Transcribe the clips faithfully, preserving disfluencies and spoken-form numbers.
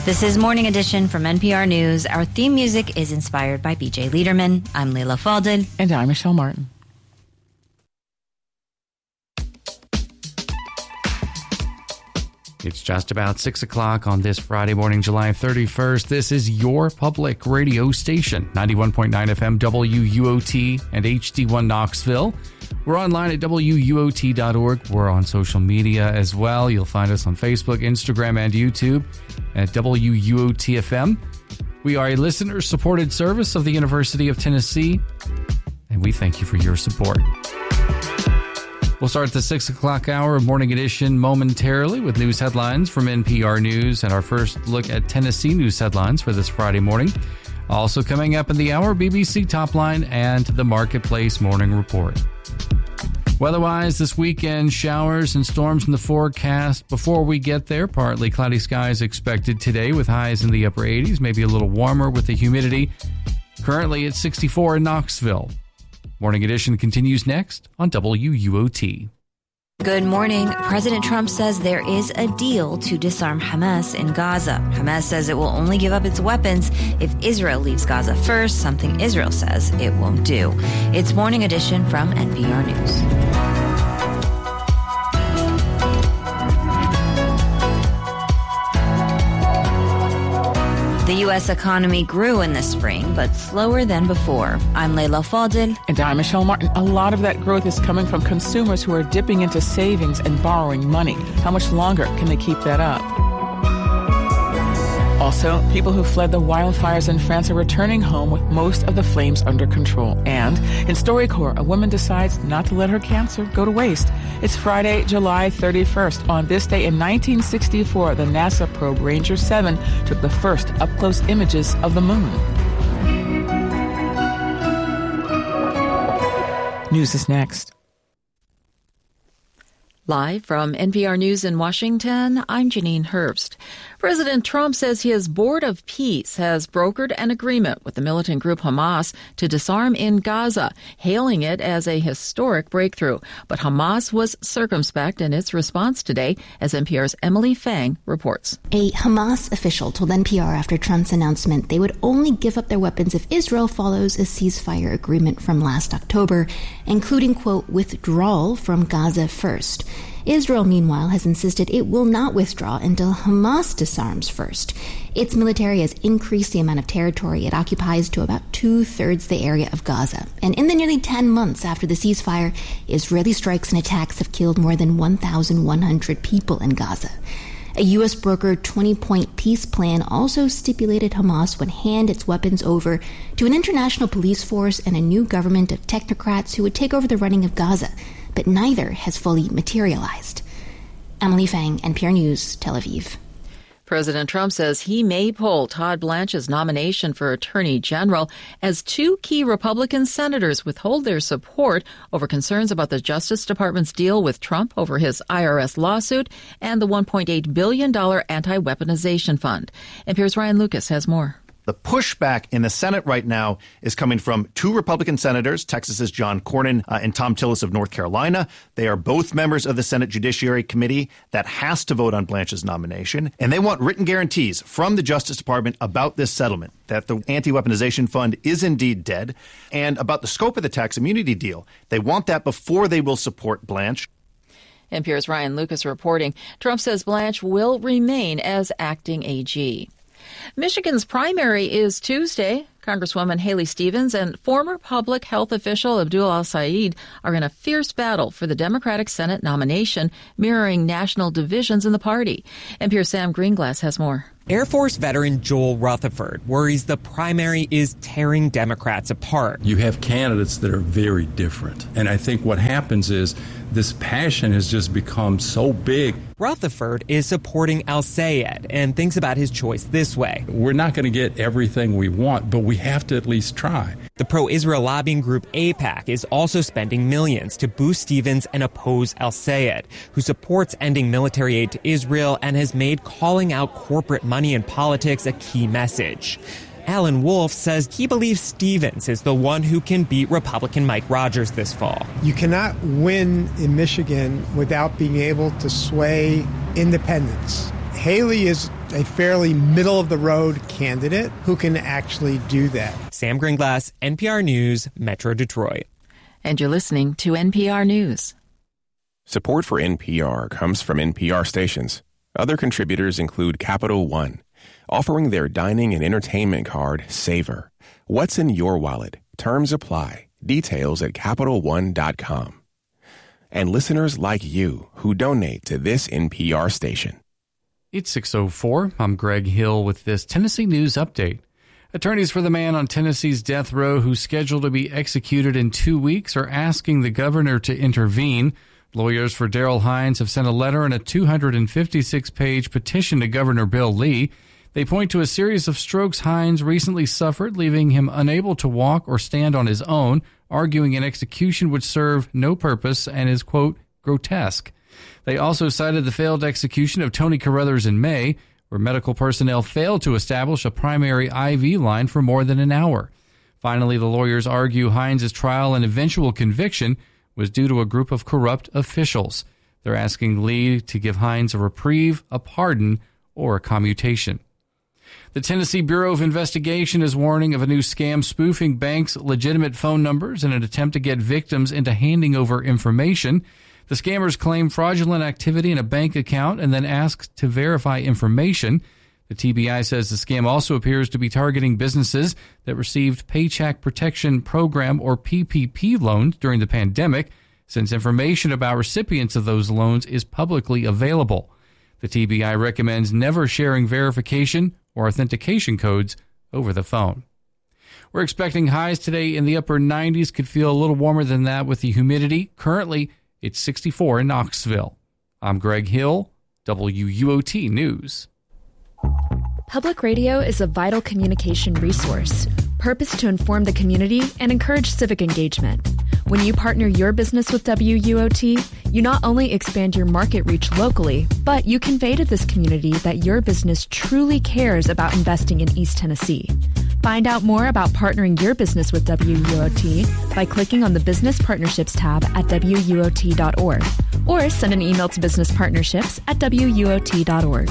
This is Morning Edition from N P R News. Our theme music is inspired by B J Liederman. I'm Leila Fadel. And I'm Michelle Martin. It's just about six o'clock on this Friday morning, July thirty-first. This is your public radio station, ninety-one point nine F M W U O T and H D one Knoxville. We're online at W U O T dot org. We're on social media as well. You'll find us on Facebook, Instagram, and YouTube at W U O T F M. We are a listener-supported service of the University of Tennessee, and we thank you for your support. We'll start the six o'clock hour of Morning Edition momentarily with news headlines from N P R News and our first look at Tennessee news headlines for this Friday morning. Also coming up in the hour, B B C Top Line and the Marketplace Morning Report. Weather-wise, this weekend, showers and storms in the forecast. Before we get there, partly cloudy skies expected today with highs in the upper eighties, maybe a little warmer with the humidity. Currently at sixty-four in Knoxville. Morning Edition continues next on W U O T. Good morning. President Trump says there is a deal to disarm Hamas in Gaza. Hamas says it will only give up its weapons if Israel leaves Gaza first, something Israel says it won't do. It's Morning Edition from N P R News. The U S economy grew in the spring, but slower than before. I'm Leila Fadel. And I'm Michelle Martin. A lot of that growth is coming from consumers who are dipping into savings and borrowing money. How much longer can they keep that up? Also, people who fled the wildfires in France are returning home with most of the flames under control. And in StoryCorps, a woman decides not to let her cancer go to waste. It's Friday, July thirty-first. On this day in nineteen sixty-four, the NASA probe Ranger seven took the first up-close images of the moon. News is next. Live from N P R News in Washington, I'm Janine Herbst. President Trump says his Board of Peace has brokered an agreement with the militant group Hamas to disarm in Gaza, hailing it as a historic breakthrough. But Hamas was circumspect in its response today, as N P R's Emily Fang reports. A Hamas official told N P R after Trump's announcement they would only give up their weapons if Israel follows a ceasefire agreement from last October, including, quote, withdrawal from Gaza first. Israel, meanwhile, has insisted it will not withdraw until Hamas disarms first. Its military has increased the amount of territory it occupies to about two-thirds the area of Gaza. And in the nearly ten months after the ceasefire, Israeli strikes and attacks have killed more than one thousand one hundred people in Gaza. A U S brokered twenty-point peace plan also stipulated Hamas would hand its weapons over to an international police force and a new government of technocrats who would take over the running of Gaza. But neither has fully materialized. Emily Fang, N P R News, Tel Aviv. President Trump says he may pull Todd Blanche's nomination for Attorney General as two key Republican senators withhold their support over concerns about the Justice Department's deal with Trump over his I R S lawsuit and the one point eight billion dollars anti-weaponization fund. N P R's Ryan Lucas has more. The pushback in the Senate right now is coming from two Republican senators, Texas's John Cornyn uh, and Tom Tillis of North Carolina. They are both members of the Senate Judiciary Committee that has to vote on Blanche's nomination. And they want written guarantees from the Justice Department about this settlement, that the anti-weaponization fund is indeed dead, and about the scope of the tax immunity deal. They want that before they will support Blanche. N P R's Ryan Lucas reporting. Trump says Blanche will remain as acting A G. Michigan's primary is Tuesday. Congresswoman Haley Stevens and former public health official Abdul Al-Sayed are in a fierce battle for the Democratic Senate nomination, mirroring national divisions in the party. N P R's Sam Greenglass has more. Air Force veteran Joel Rutherford worries the primary is tearing Democrats apart. You have candidates that are very different. And I think what happens is this passion has just become so big. Rutherford is supporting Al-Sayed and thinks about his choice this way. We're not going to get everything we want, but we have to at least try. The pro-Israel lobbying group AIPAC is also spending millions to boost Stevens and oppose Al-Sayed, who supports ending military aid to Israel and has made calling out corporate money in politics a key message. Alan Wolf says he believes Stevens is the one who can beat Republican Mike Rogers this fall. You cannot win in Michigan without being able to sway independents. Haley is a fairly middle-of-the-road candidate who can actually do that. Sam Gringlass, N P R News, Metro Detroit. And you're listening to N P R News. Support for N P R comes from N P R stations. Other contributors include Capital One, offering their dining and entertainment card, Savor. What's in your wallet? Terms apply. Details at Capital One dot com. And listeners like you who donate to this N P R station. It's six oh four. I'm Greg Hill with this Tennessee News Update. Attorneys for the man on Tennessee's death row who's scheduled to be executed in two weeks are asking the governor to intervene. Lawyers for Daryl Hines have sent a letter and a two hundred fifty-six page petition to Governor Bill Lee. They point to a series of strokes Hines recently suffered, leaving him unable to walk or stand on his own, arguing an execution would serve no purpose and is, quote, grotesque. They also cited the failed execution of Tony Carruthers in May, where medical personnel failed to establish a primary I V line for more than an hour. Finally, the lawyers argue Hines' trial and eventual conviction was due to a group of corrupt officials. They're asking Lee to give Hines a reprieve, a pardon, or a commutation. The Tennessee Bureau of Investigation is warning of a new scam spoofing banks' legitimate phone numbers in an attempt to get victims into handing over information. The scammers claim fraudulent activity in a bank account and then ask to verify information. The T B I says the scam also appears to be targeting businesses that received Paycheck Protection Program or P P P loans during the pandemic, since information about recipients of those loans is publicly available. The T B I recommends never sharing verification or authentication codes over the phone. We're expecting highs today in the upper nineties, could feel a little warmer than that with the humidity. Currently, it's sixty-four in Knoxville. I'm Greg Hill, W U O T News. Public radio is a vital communication resource, purposed to inform the community and encourage civic engagement. When you partner your business with W U O T, you not only expand your market reach locally, but you convey to this community that your business truly cares about investing in East Tennessee. Find out more about partnering your business with W U O T by clicking on the Business Partnerships tab at W U O T dot org or send an email to businesspartnerships at W U O T dot org.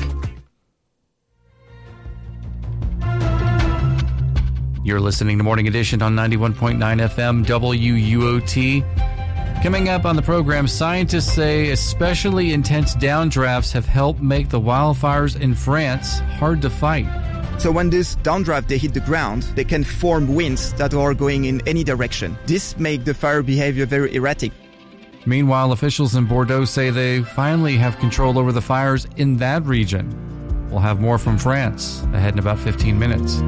You're listening to Morning Edition on ninety-one point nine F M W U O T. Coming up on the program, scientists say especially intense downdrafts have helped make the wildfires in France hard to fight. So when this downdraft, they hit the ground, they can form winds that are going in any direction. This makes the fire behavior very erratic. Meanwhile, officials in Bordeaux say they finally have control over the fires in that region. We'll have more from France ahead in about fifteen minutes.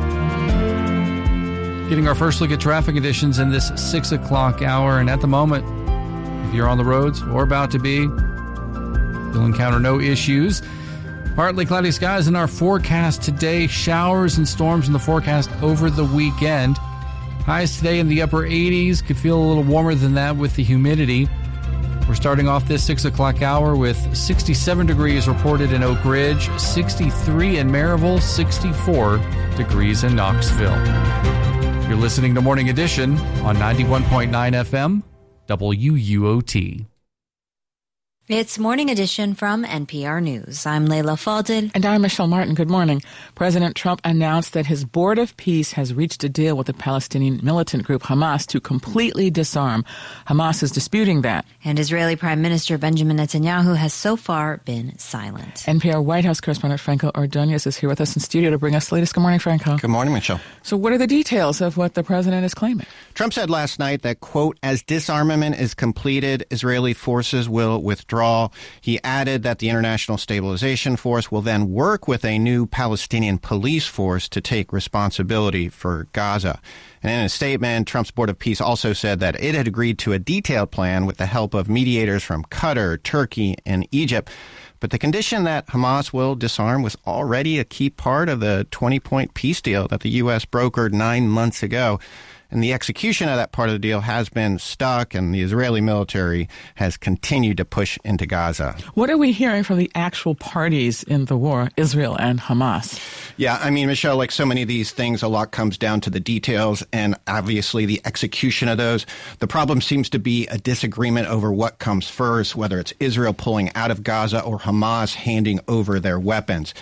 Getting our first look at traffic conditions in this six o'clock hour, and at the moment, if you're on the roads or about to be, you'll encounter no issues. Partly cloudy skies in our forecast today. Showers and storms in the forecast over the weekend. Highs today in the upper eighties. Could feel a little warmer than that with the humidity. We're starting off this six o'clock hour with sixty-seven degrees reported in Oak Ridge, sixty-three in Maryville, sixty-four degrees in Knoxville. You're listening to Morning Edition on ninety-one point nine F M, W U O T. It's Morning Edition from N P R News. I'm Layla Fadil. And I'm Michelle Martin. Good morning. President Trump announced that his Board of Peace has reached a deal with the Palestinian militant group Hamas to completely disarm. Hamas is disputing that. And Israeli Prime Minister Benjamin Netanyahu has so far been silent. N P R White House correspondent Franco Ordonez is here with us in studio to bring us the latest. Good morning, Franco. Good morning, Michelle. So what are the details of what the president is claiming? Trump said last night that, quote, as disarmament is completed, Israeli forces will withdraw. He added that the International Stabilization Force will then work with a new Palestinian police force to take responsibility for Gaza. And in a statement, Trump's Board of Peace also said that it had agreed to a detailed plan with the help of mediators from Qatar, Turkey, and Egypt. But the condition that Hamas will disarm was already a key part of the twenty-point peace deal that the U S brokered nine months ago. And the execution of that part of the deal has been stuck, and the Israeli military has continued to push into Gaza. What are we hearing from the actual parties in the war, Israel and Hamas? Yeah, I mean, Michelle, like so many of these things, a lot comes down to the details and obviously the execution of those. The problem seems to be a disagreement over what comes first, whether it's Israel pulling out of Gaza or Hamas handing over their weapons.